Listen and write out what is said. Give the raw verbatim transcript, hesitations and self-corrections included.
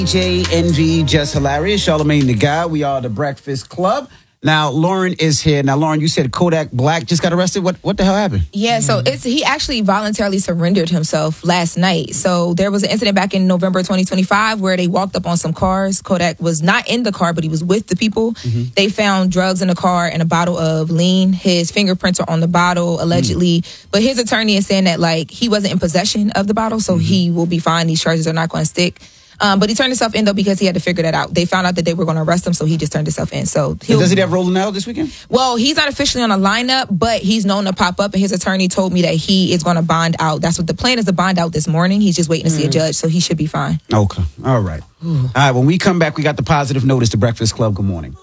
J N V, Just Hilarious, Charlamagne the Guy. We are the Breakfast Club. Now, Lauren is here. Now, Lauren, you said Kodak Black just got arrested. What what the hell happened? Yeah, so it's he actually voluntarily surrendered himself last night. So there was an incident back in November twenty twenty-five where they walked up on some cars. Kodak was not in the car, but he was with the people. Mm-hmm. They found drugs in the car and a bottle of lean. His fingerprints are on the bottle, allegedly. Mm. But his attorney is saying that, like, he wasn't in possession of the bottle, so mm-hmm. he will be fine. These charges are not going to stick. Um, but he turned himself in, though, because he had to figure that out. They found out that they were going to arrest him, so he just turned himself in. So does he have Rolling Out this weekend? Well, he's not officially on a lineup, but he's known to pop up, and his attorney told me that he is going to bond out. That's what the plan is, to bond out this morning. He's just waiting to mm. see a judge, so he should be fine. Okay. All right. All right. When we come back, we got the positive notice to Breakfast Club. Good morning.